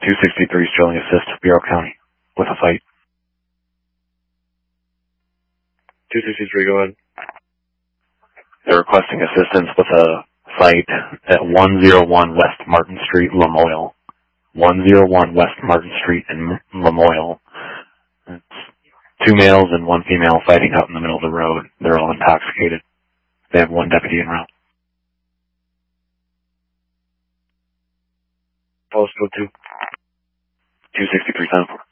263 Sterling Assist, Bureau County, with a fight. 263, go ahead. They're requesting assistance with a fight at 101 West Martin Street, Lamoille. 101 West Martin Street in Lamoille. It's 2 males and 1 female fighting out in the middle of the road. They're all intoxicated. They have 1 deputy en route. Postcode 2. 263 10-4.